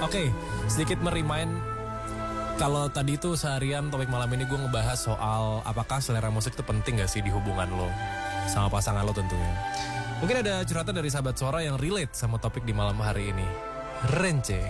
Oke, sedikit merimain. Kalau tadi tuh seharian topik malam ini gue ngebahas soal apakah selera musik itu penting gak sih di hubungan lo sama pasangan lo tentunya. Mungkin ada curhatan dari sahabat suara yang relate sama topik di malam hari ini. Rence.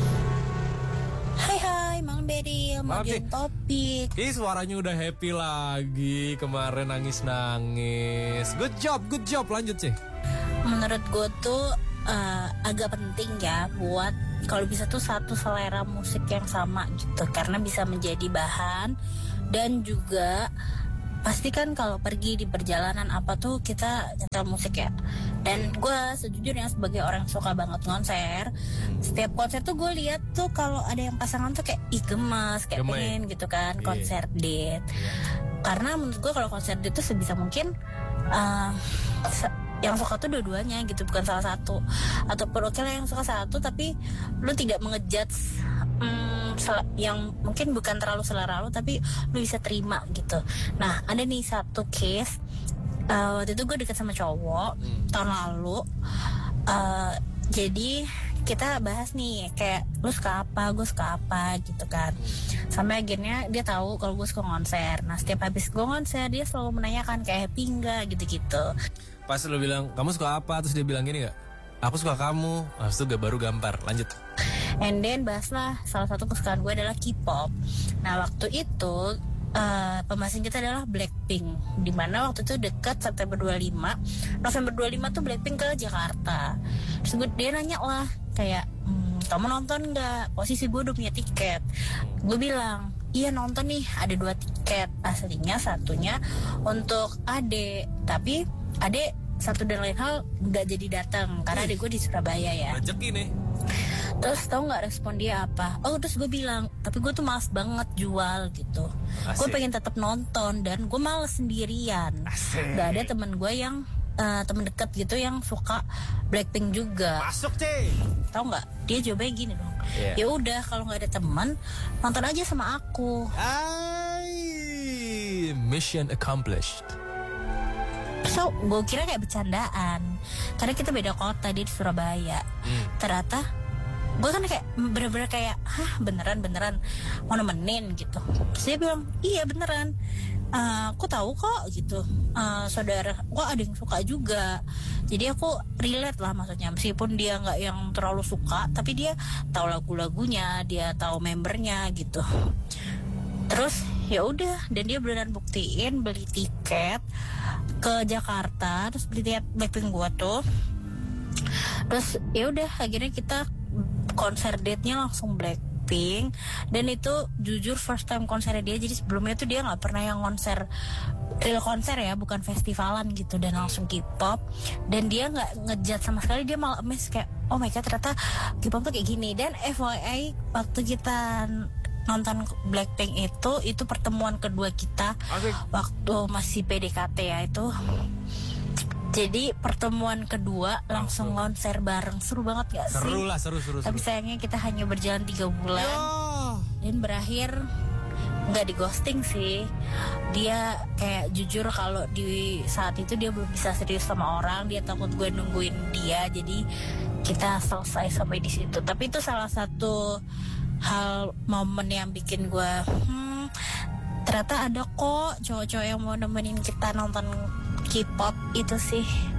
Hai Mang Beril, mau jadi topik. Ih, suaranya udah happy lagi. Kemarin nangis-nangis. Good job, lanjut sih. Menurut gue tuh agak penting ya buat kalau bisa tuh satu selera musik yang sama gitu, karena bisa menjadi bahan. Dan juga pastikan kalau pergi di perjalanan apa tuh kita nyetel musik ya. Dan gue sejujurnya sebagai orang yang suka banget konser, setiap konser tuh gue lihat tuh kalau ada yang pasangan tuh kayak gemes, kayak pengen gitu kan konser date. Karena menurut gue kalau konser date tuh sebisa mungkin yang suka tuh dua-duanya gitu, bukan salah satu. Ataupun oke lah yang suka satu, tapi lu tidak mengejudge yang mungkin bukan terlalu selera lu, tapi lu bisa terima gitu. Nah, ada nih satu case, waktu itu gue deket sama cowok tahun lalu. Jadi kita bahas nih kayak lu suka apa, gue suka apa gitu kan. Sampai akhirnya dia tahu kalau gue suka konser. Nah, setiap habis gue konser dia selalu menanyakan kayak happy enggak gitu-gitu. Pas lu bilang kamu suka apa, terus dia bilang gini gak? Aku suka kamu. Habis itu baru gampar. Lanjut. And then bahaslah salah satu kesukaan gue adalah K-pop. Nah, waktu itu pembahasan kita adalah Blackpink, dimana waktu itu dekat September 25, November 25 tuh Blackpink ke Jakarta. Terus dia nanya lah kayak, kamu nonton nggak? Posisi gue udah punya tiket. Gue bilang, iya nonton nih, ada 2 tiket. Aslinya satunya untuk Ade, tapi Ade satu dan lain hal nggak jadi datang karena Ade gue di Surabaya ya. Rezeki nih. Terus tau gak respon dia apa? Oh, terus gue bilang, tapi gue tuh males banget jual gitu. Gue pengen tetap nonton dan gue males sendirian. Gak ada temen gue yang temen deket gitu yang suka Blackpink juga. Masuk sih. Tau gak? Dia jawabnya gini dong. Ya udah, kalau nggak ada teman, nonton aja sama aku. Mission accomplished. So, gue kira kayak bercandaan karena kita beda kota, dia di Surabaya. Ternyata gue kan kayak bener-bener kayak, hah beneran mau nemenin gitu. Terus dia bilang, iya beneran, aku tahu kok gitu, saudara kok ada yang suka juga. Jadi aku relate lah, maksudnya meskipun dia nggak yang terlalu suka, tapi dia tahu lagu-lagunya, dia tahu membernya gitu. Terus ya udah, dan dia beneran buktiin beli tiket ke Jakarta, terus beli tiket Blackpink gua tuh. Terus ya udah, akhirnya kita konser date-nya langsung Blackpink. Dan itu jujur first time konsernya dia. Jadi sebelumnya tuh dia nggak pernah yang real konser ya, bukan festivalan gitu, dan langsung K-pop. Dan dia nggak ngejudge sama sekali, dia malah amazed kayak, oh my god ternyata K-pop tuh kayak gini. Dan FYI, waktu kita nonton Blackpink itu pertemuan kedua kita. Waktu masih PDKT ya itu. Jadi pertemuan kedua langsung konser bareng. Seru banget gak sih? Seru lah, seru. Tapi sayangnya kita hanya berjalan 3 bulan. Dan berakhir gak di ghosting sih. Dia kayak jujur kalau di saat itu dia belum bisa serius sama orang. Dia takut gue nungguin dia. Jadi kita selesai sampai di situ. Tapi itu salah satu hal momen yang bikin gue ternyata ada kok cowok-cowok yang mau nemenin kita nonton K-pop itu sih.